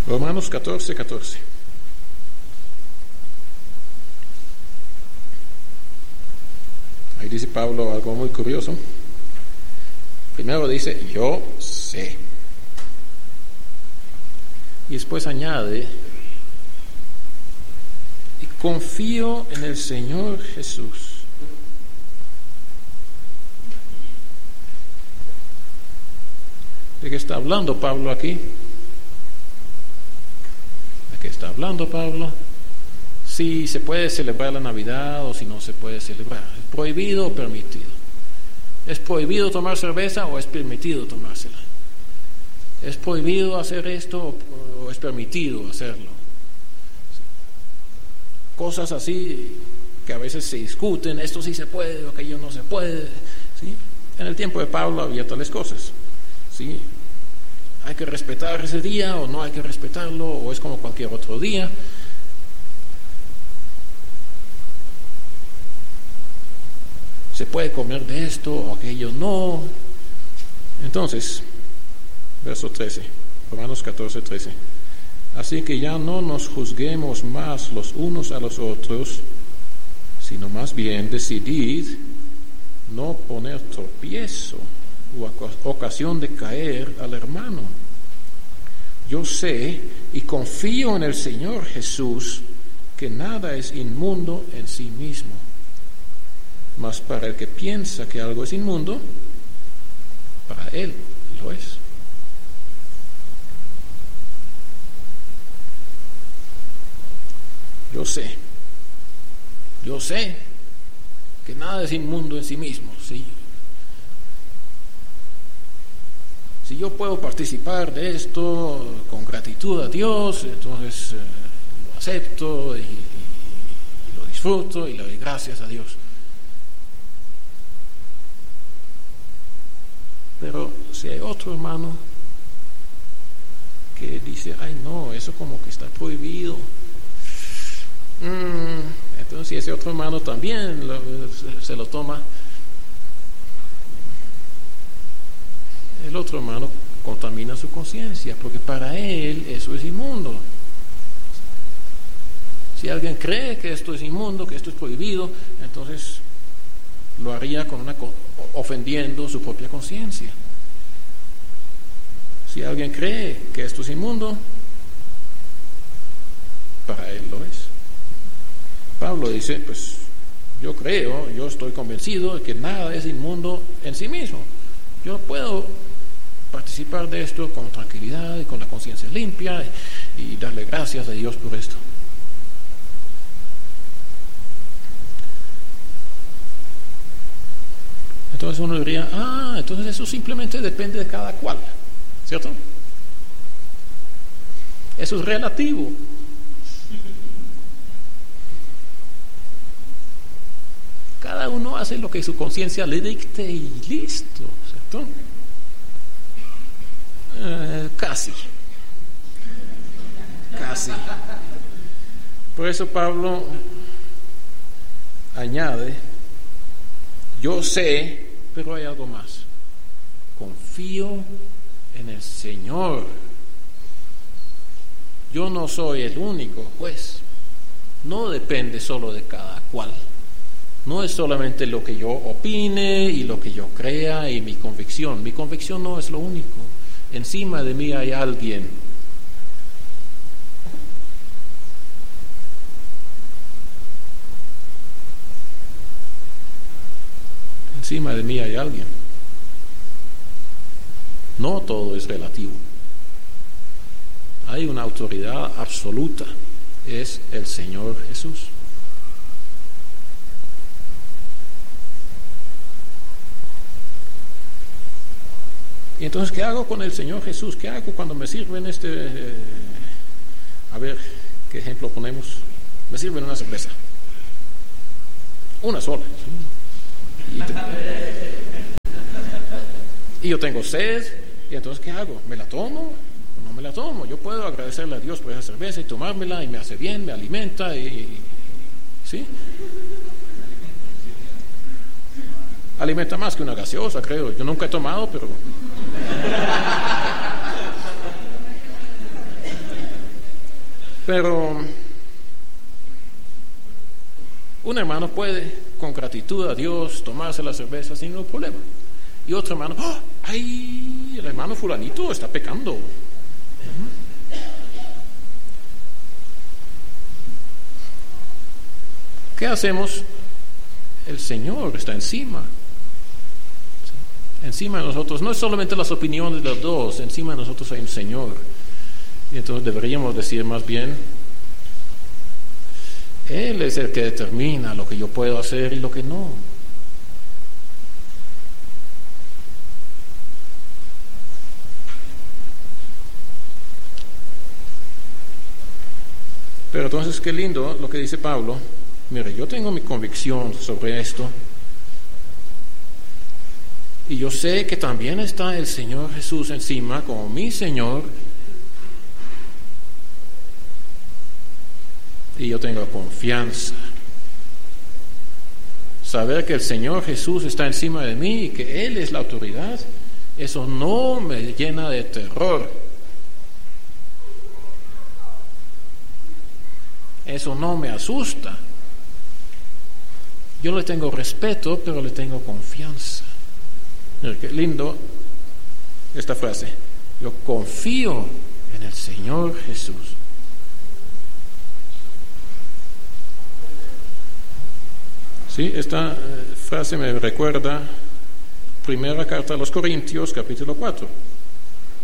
Romanos 14:14. Ahí dice Pablo algo muy curioso. Primero dice, yo sé. Y después añade, y confío en el Señor Jesús. ¿De qué está hablando Pablo aquí? ¿De qué está hablando Pablo? Si se puede celebrar la Navidad o si no se puede celebrar. ¿Es prohibido o permitido? ¿Es prohibido tomar cerveza o es permitido tomársela? ¿Es prohibido hacer esto o es permitido hacerlo? Cosas así que a veces se discuten, esto sí se puede o aquello no se puede, ¿sí? En el tiempo de Pablo había tales cosas, ¿sí? ¿Hay que respetar ese día o no hay que respetarlo o es como cualquier otro día? ¿Se puede comer de esto o aquello no? Entonces, verso 13, Romanos 14:13. Así que ya no nos juzguemos más los unos a los otros, sino más bien decidid no poner tropiezo u ocasión de caer al hermano. Yo sé y confío en el Señor Jesús que nada es inmundo en sí mismo. Mas para el que piensa que algo es inmundo, para él lo es. Yo sé que nada es inmundo en sí mismo, ¿sí? Si yo puedo participar de esto con gratitud a Dios, entonces lo acepto y lo disfruto y le doy gracias a Dios. Pero si hay otro hermano que dice, ay no, eso como que está prohibido, entonces si ese otro hermano también se lo toma, el otro hermano contamina su conciencia, porque para él eso es inmundo. Si alguien cree que esto es inmundo, que esto es prohibido, entonces lo haría ofendiendo su propia conciencia. Si alguien cree que esto es inmundo, para él lo es. Pablo dice, pues yo estoy convencido de que nada es inmundo en sí mismo. Yo puedo participar de esto con tranquilidad y con la conciencia limpia y darle gracias a Dios por esto. Entonces uno diría, entonces eso simplemente depende de cada cual, ¿cierto? Eso es relativo. Cada uno hace lo que su conciencia le dicte y listo, ¿cierto? Casi. Por eso Pablo añade, yo sé, pero hay algo más. Confío en el Señor. Yo no soy el único juez. No depende solo de cada cual. No es solamente lo que yo opine y lo que yo crea y mi convicción. Mi convicción no es lo único. Encima de mí hay alguien. Encima de mí hay alguien. No todo es relativo. Hay una autoridad absoluta. Es el Señor Jesús. Y entonces, ¿qué hago con el Señor Jesús? ¿Qué hago cuando me sirven a ver, ¿qué ejemplo ponemos? Me sirven una cerveza. Una sola. Y yo tengo sed, y entonces, ¿qué hago? ¿Me la tomo o no me la tomo? Yo puedo agradecerle a Dios por esa cerveza y tomármela, y me hace bien, me alimenta, ¿sí? Alimenta más que una gaseosa, creo. Yo nunca he tomado, pero Pero un hermano puede, con gratitud a Dios, tomarse la cerveza sin ningún problema. Y otro hermano, ¡ay! El hermano fulanito está pecando. ¿Qué hacemos? El Señor está encima. Encima de nosotros, no es solamente las opiniones de los dos, encima de nosotros hay un Señor. Y entonces deberíamos decir más bien, Él es el que determina lo que yo puedo hacer y lo que no. Pero entonces qué lindo lo que dice Pablo. Mire, yo tengo mi convicción sobre esto. Y yo sé que también está el Señor Jesús encima como mi Señor. Y yo tengo confianza. Saber que el Señor Jesús está encima de mí y que Él es la autoridad, eso no me llena de terror. Eso no me asusta. Yo le tengo respeto, pero le tengo confianza. Mira, qué lindo esta frase. Yo confío en el Señor Jesús. Sí, esta frase me recuerda primera carta a los Corintios, capítulo 4.